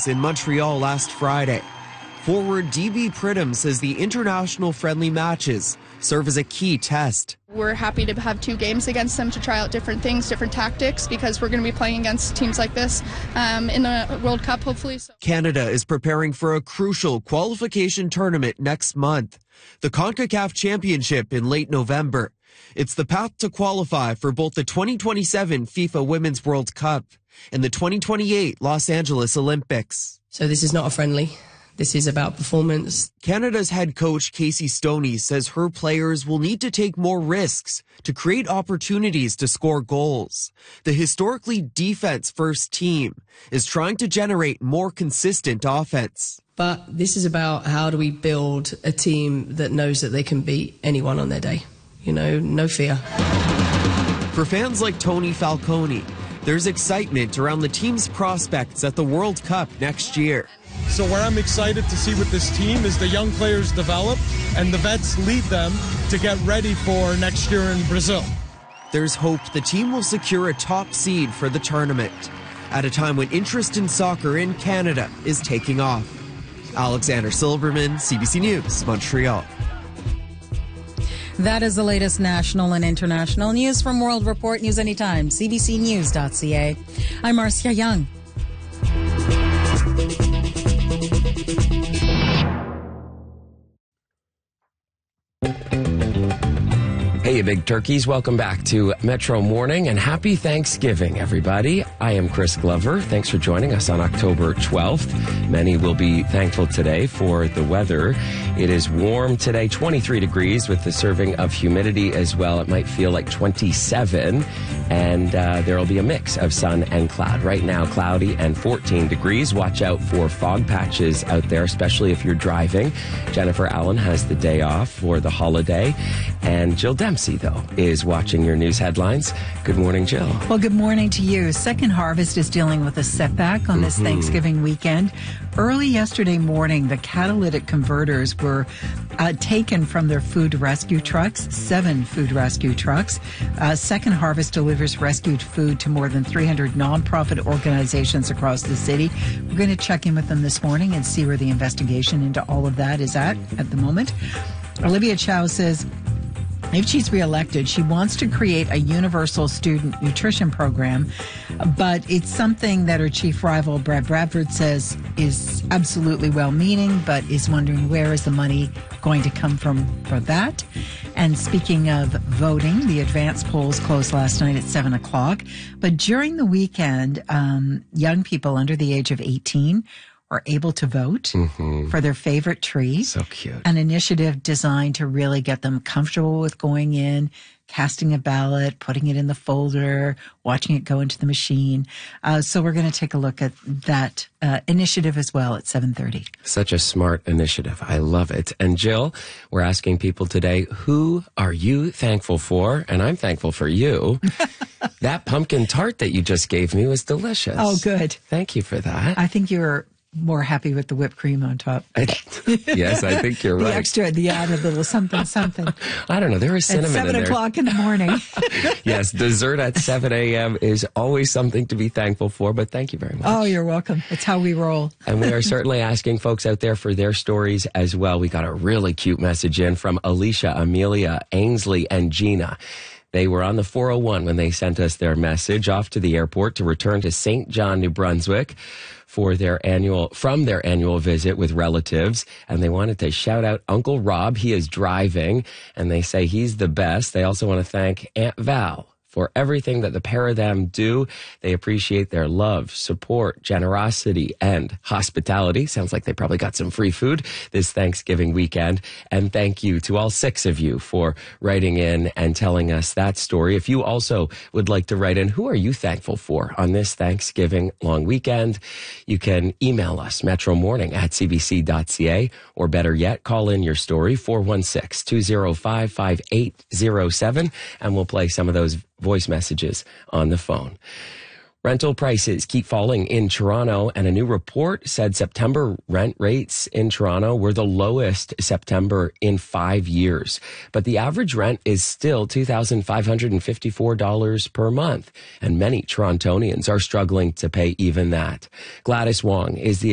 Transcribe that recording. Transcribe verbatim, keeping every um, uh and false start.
Blues in Montreal last Friday. Forward D B Pridham says the international friendly matches serve as a key test. We're happy to have two games against them to try out different things, different tactics, because we're going to be playing against teams like this um, in the World Cup, hopefully. So. Canada is preparing for a crucial qualification tournament next month, the CONCACAF Championship in late November. It's the path to qualify for both the twenty twenty-seven FIFA Women's World Cup and the twenty twenty-eight Los Angeles Olympics. So this is not a friendly. This is about performance. Canada's head coach Casey Stoney says her players will need to take more risks to create opportunities to score goals. The historically defense-first team is trying to generate more consistent offense. But this is about how do we build a team that knows that they can beat anyone on their day. You know, no fear. For fans like Tony Falcone, there's excitement around the team's prospects at the World Cup next year. So where I'm excited to see with this team is the young players develop and the vets lead them to get ready for next year in Brazil. There's hope the team will secure a top seed for the tournament at a time when interest in soccer in Canada is taking off. Alexander Silverman, C B C News, Montreal. That is the latest national and international news from World Report. News anytime, c b c news dot c a. I'm Marcia Young. Hey, you big turkeys. Welcome back to Metro Morning and happy Thanksgiving, everybody. I am Chris Glover. Thanks for joining us on October twelfth. Many will be thankful today for the weather. It is warm today, twenty-three degrees with the serving of humidity as well. It might feel like twenty-seven, and uh, there will be a mix of sun and cloud. Right now, cloudy and fourteen degrees. Watch out for fog patches out there, especially if you're driving. Jennifer Allen has the day off for the holiday, and Jill Dempsey, though, is watching your news headlines. Good morning, Jill. Well, good morning to you. Second Harvest is dealing with a setback on this mm-hmm. Thanksgiving weekend. Early yesterday morning, the catalytic converters were uh, taken from their food rescue trucks, seven food rescue trucks. Uh, Second Harvest delivers rescued food to more than three hundred nonprofit organizations across the city. We're going to check in with them this morning and see where the investigation into all of that is at at the moment. Olivia Chow says if she's reelected, she wants to create a universal student nutrition program, but it's something that her chief rival, Brad Bradford, says is absolutely well-meaning, but is wondering where is the money going to come from for that. And speaking of voting, the advanced polls closed last night at seven o'clock, but during the weekend, um, young people under the age of eighteen are able to vote mm-hmm. for their favorite tree. So cute. An initiative designed to really get them comfortable with going in, casting a ballot, putting it in the folder, watching it go into the machine. Uh, so we're going to take a look at that uh, initiative as well at seven thirty. Such a smart initiative. I love it. And Jill, we're asking people today, who are you thankful for? And I'm thankful for you. That pumpkin tart that you just gave me was delicious. Oh, good. Thank you for that. I think you're more happy with the whipped cream on top. I, yes, I think you're the right. The extra, the added little something, something. I don't know. There was cinnamon at seven in there. o'clock in the morning. Yes, dessert at seven a.m. is always something to be thankful for, but thank you very much. Oh, you're welcome. It's how we roll. And we are certainly asking folks out there for their stories as well. We got a really cute message in from Alicia, Amelia, Ainsley, and Gina. They were on the four oh one when they sent us their message off to the airport to return to Saint John, New Brunswick for their annual, from their annual visit with relatives. And they wanted to shout out Uncle Rob. He is driving and they say he's the best. They also want to thank Aunt Val for everything that the pair of them do. They appreciate their love, support, generosity, and hospitality. Sounds like they probably got some free food this Thanksgiving weekend. And thank you to all six of you for writing in and telling us that story. If you also would like to write in, who are you thankful for on this Thanksgiving long weekend? You can email us, metromorning at c b c dot c a, or better yet, call in your story, four one six, two oh five, five eight oh seven, and we'll play some of those voice messages on the phone. Rental prices keep falling in Toronto, and a new report said September rent rates in Toronto were the lowest September in five years. But the average rent is still two thousand five hundred fifty-four dollars per month, and many Torontonians are struggling to pay even that. Gladys Wong is the